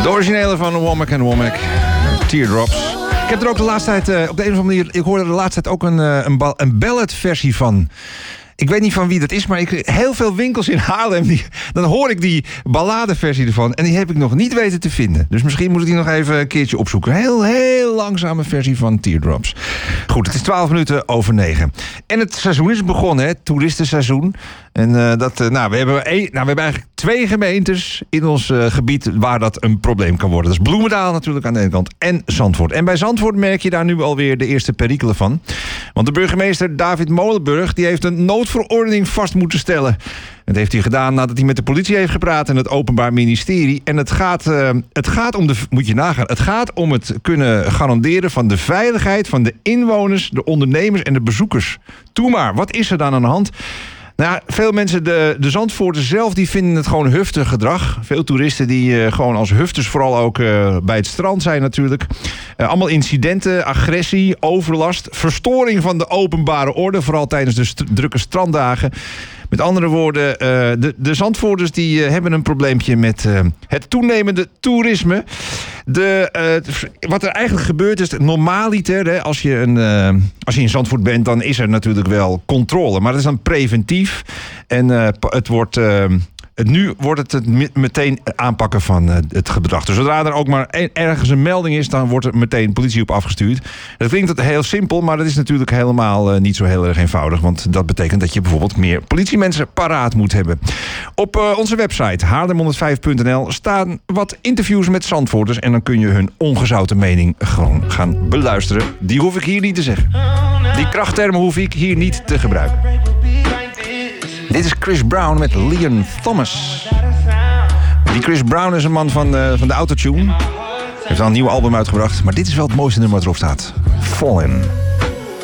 De originele van Womack & Womack, Teardrops. Ik heb er ook de laatste tijd, op de een of andere manier... Ik hoorde er de laatste tijd ook een balladversie van. Ik weet niet van wie dat is, maar heel veel winkels in Haarlem... dan hoor ik die balladeversie ervan. En die heb ik nog niet weten te vinden. Dus misschien moet ik die nog even een keertje opzoeken. Heel langzame versie van Teardrops. Goed, het is 9:12. En het seizoen is begonnen, het toeristenseizoen. En we hebben eigenlijk 2 gemeentes in ons gebied waar dat een probleem kan worden. Dat is Bloemendaal natuurlijk aan de ene kant en Zandvoort. En bij Zandvoort merk je daar nu alweer de eerste perikelen van. Want de burgemeester David Molenburg die heeft een noodverordening vast moeten stellen. Dat heeft hij gedaan nadat hij met de politie heeft gepraat en het Openbaar Ministerie. En het gaat om moet je nagaan, het gaat om het kunnen garanderen van de veiligheid van de inwoners, de ondernemers en de bezoekers. Toe maar, wat is er dan aan de hand? Nou, veel mensen, de Zandvoorters zelf, die vinden het gewoon huftig gedrag. Veel toeristen die gewoon als hufters vooral ook bij het strand zijn natuurlijk. Allemaal incidenten, agressie, overlast, verstoring van de openbare orde, vooral tijdens de drukke stranddagen. Met andere woorden, de Zandvoorters die hebben een probleempje met het toenemende toerisme. Wat er eigenlijk gebeurt is normaliter. Hè, als je in Zandvoort bent, dan is er natuurlijk wel controle. Maar dat is dan preventief. En nu wordt het meteen aanpakken van het gedrag. Dus zodra er ook maar ergens een melding is, dan wordt er meteen politie op afgestuurd. Dat klinkt heel simpel, maar dat is natuurlijk helemaal niet zo heel erg eenvoudig. Want dat betekent dat je bijvoorbeeld meer politiemensen paraat moet hebben. Op onze website haarlem105.nl staan wat interviews met Zandvoorters. En dan kun je hun ongezouten mening gewoon gaan beluisteren. Die hoef ik hier niet te zeggen. Die krachttermen hoef ik hier niet te gebruiken. Dit is Chris Brown met Leon Thomas. Die Chris Brown is een man van de autotune. Hij heeft al een nieuw album uitgebracht. Maar dit is wel het mooiste nummer wat erop staat. Fallen.